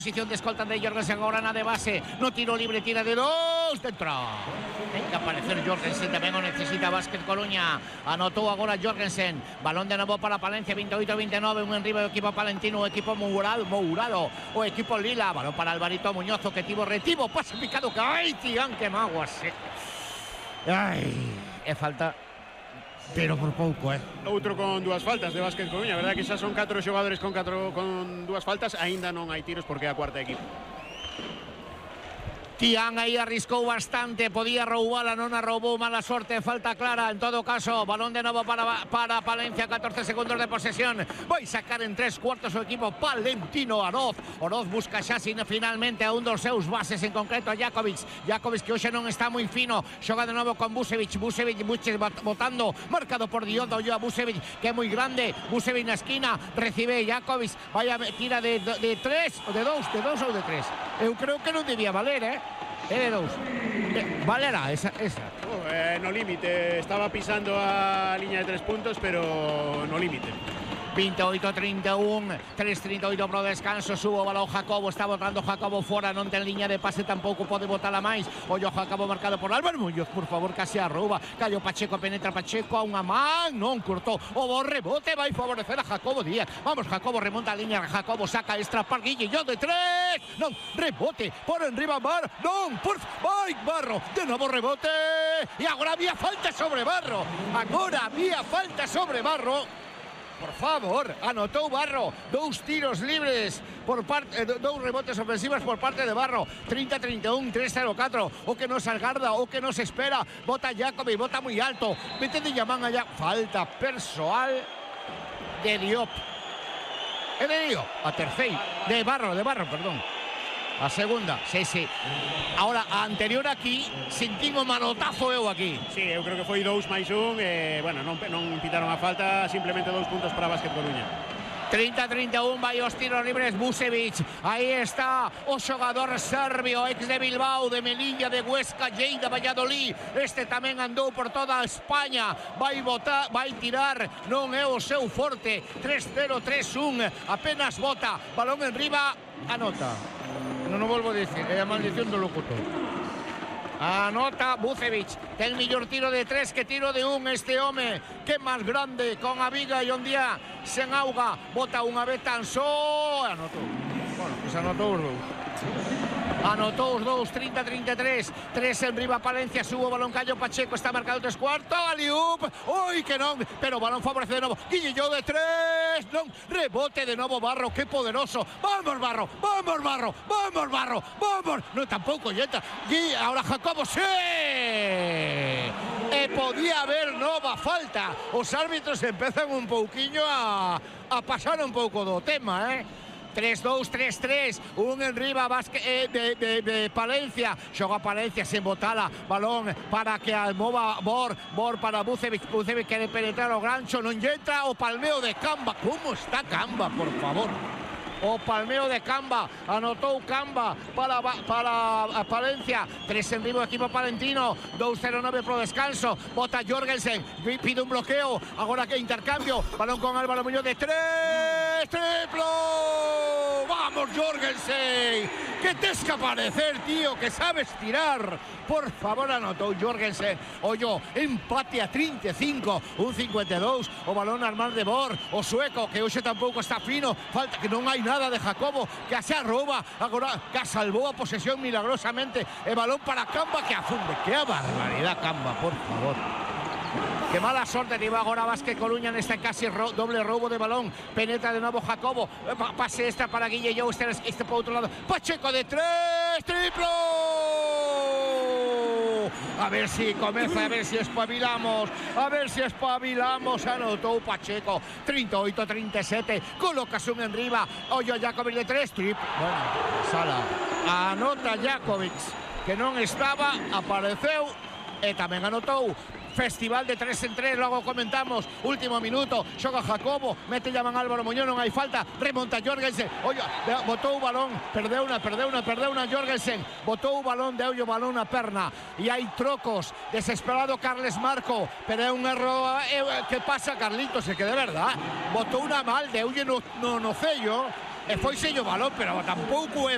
Posición de escolta de Jorgensen, agora na de base, no tiro libre, tira de dos, dentro. Ten que aparecer Jorgensen, tamén o necesita Básquet Coruña. Anotou agora Jorgensen, balón de novo para Palencia, 28-29, un enriba do equipo palentino, o equipo mourado, o equipo lila, balón para Alvarito Muñoz, que tivo retivo, pase picado, que ai, tían, que maguas. Ai, é falta, pero por pouco, Outro con dúas faltas de Básquet Coruña. A verdade que xa son 4 xogadores con dúas faltas. Aínda non hai tiros porque é a cuarta equipo. Tian aí arriscou bastante, podía roubala, non a roubou, mala sorte, falta clara. En todo caso, balón de novo para Palencia, 14 segundos de posesión. Vai sacar en 3/4 o equipo palentino. Oroz busca xa finalmente a un dos seus bases, en concreto a Jakovic, que hoxe non está moi fino. Xoga de novo con Busevic botando, marcado por Diodo, a Busevic, que é moi grande. Busevic na esquina, recibe Jakovic, vaya, tira de 3, de 2 ou de 3. Eu creo que non debía valer, de 2. Valera, esa. No límite, estaba pisando a liña de 3 puntos, pero no límite. 28-31, 3:38 pro descanso, subo balón Jacobo, está botando Jacobo fora, non ten liña de pase, tampouco pode botala máis. Ollo Jacobo marcado por Álvaro Muñoz, por favor, case arroba, callo Pacheco, penetra Pacheco a unha man, non cortou, o rebote vai favorecer a Jacobo Díaz. Vamos, Jacobo remonta a liña, Jacobo saca extra par Guille, de 3, non, rebote, por enriba Bar, non, por vai Barro, de novo rebote, e agora había falta sobre Barro, Por favor, anotou Barro, 2 tiros libres por parte, 2 rebotes ofensivos por parte de Barro. 30-31, 3-0-4, o que nos agarda, o que nos espera. Bota Jacobi, bota moi alto, mete de Yaman allá, falta persoal de Diop. É de Diop, a terceira, de Barro, perdón. A segunda, sí. Ahora, a anterior aquí, sentín o manotazo eu aquí. Sí, eu creo que foi 2+1, bueno, non pitaron a falta, simplemente 2 puntos para Básquet Coruña. 30-31, vai os tiros libres Busevic, aí está o xogador serbio, ex de Bilbao, de Melilla, de Huesca, Lleida, Valladolid. Este tamén andou por toda España, vai tirar, non é o seu forte. 3-0, 3-1, apenas bota, balón en riba, anota. Non o volvo a dicir, é a maldición do locutor. Anota Busevic, ten millor tiro de 3 que tiro de 1 este home, que máis grande, con a viga e un día sen auga, bota unha vez tan só, anotou. Bueno, pois anotou os dous. Anotou os dous, 30-33, 3 en riba Palencia, subo balón callo Pacheco, está marcado 3/4, aliup, oi que non, pero balón favorece de novo, Guille de 3, non, rebote de novo Barro, que poderoso, vamos Barro, non tampouco lleta, e agora Jacobo, sí, e podía haber nova falta, os árbitros empezan un pouquiño a pasar un pouco do tema, 3-2, 3-3, un en riba de Palencia, xoga Palencia sen botala, balón para que almova Bor para Busevic quere penetrar o gancho, non entra o palmeo de Camba. Como está Camba, por favor? O palmeo de Camba, anotou Camba para Palencia, 3 en riba o equipo palentino, 2-0-9 pro descanso, bota Jorgensen, pide un bloqueo, agora que intercambio, balón con Álvaro Muñoz de 3, triplo, vamos Jorgensen, que tes que aparecer, tío, que sabes tirar, por favor, anotou Jorgensen, ollo, empate a 35, un 52, o balón armar de Bor, o sueco, que hoxe tampouco está fino, falta que non hai nada de Jacobo, que se arroba, agora que salvou a posesión milagrosamente, e balón para Camba que afunde, que a barbaridade Camba, por favor. Que mala sorte tivo agora Básquet Coruña neste casi doble roubo de balón, penetra de novo Jacobo, pase extra para Guille este por outro lado, Pacheco de 3, triplo! A ver si comeza, a ver si espabilamos, anotou Pacheco, 38-37, colocas un en riba, ollo Jakovic de 3, triplo, bueno, sala, anota Jakovic, que non estaba, apareceu, e tamén anotou. Festival de 3 en 3, logo comentamos, último minuto, xoga Jacobo, mete llaman Álvaro Muñoz, non hai falta, remonta Jorgensen, ollo, botou o balón, perdeu una Jorgensen, botou o balón, deulle o balón na perna, e hai trocos, desesperado Carles Marco, pero é un erro, que pasa Carlitos, é que de verdad, botou unha mal, deulle no cello, e foi sello balón, pero tampouco é